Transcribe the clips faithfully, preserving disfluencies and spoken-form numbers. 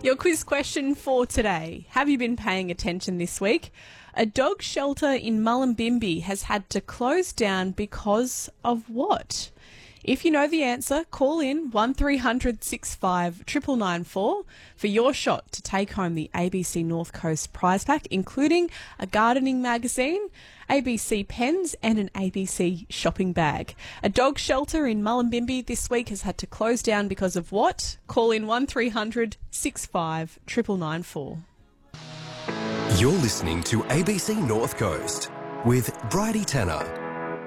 Your quiz question for today. Have you been paying attention this week? A dog shelter in Mullumbimby has had to close down because of what? If you know the answer, call in one three hundred six five nine nine nine four for your shot to take home the A B C North Coast prize pack, including a gardening magazine, A B C pens and an A B C shopping bag. A dog shelter in Mullumbimby this week has had to close down because of what? Call in one three hundred six five nine nine nine four. You're listening to A B C North Coast with Bridie Tanner.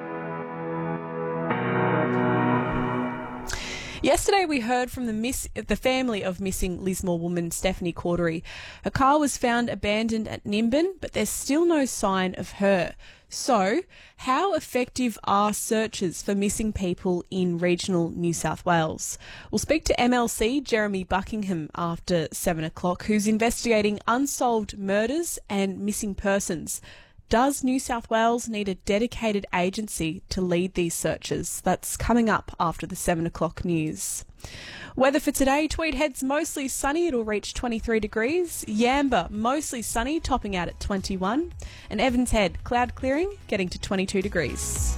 Yesterday we heard from the miss, the family of missing Lismore woman Stephanie Cautery. Her car was found abandoned at Nimbin, but there's still no sign of her. So, how effective are searches for missing people in regional New South Wales? We'll speak to M L C Jeremy Buckingham after seven o'clock, who's investigating unsolved murders and missing persons. Does New South Wales need a dedicated agency to lead these searches? That's coming up after the seven o'clock news. Weather for today, Tweed Head's mostly sunny, it'll reach twenty-three degrees. Yamba, mostly sunny, topping out at twenty-one. And Evans Head, cloud clearing, getting to twenty-two degrees.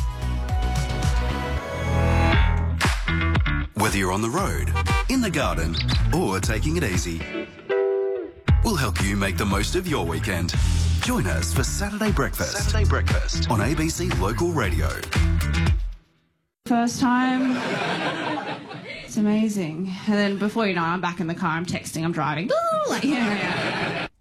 Whether you're on the road, in the garden, or taking it easy, we'll help you make the most of your weekend. Join us for Saturday Breakfast. Saturday Breakfast on A B C Local Radio. First time. It's amazing. And then before you know, I'm back in the car, I'm texting, I'm driving. Like, yeah, yeah.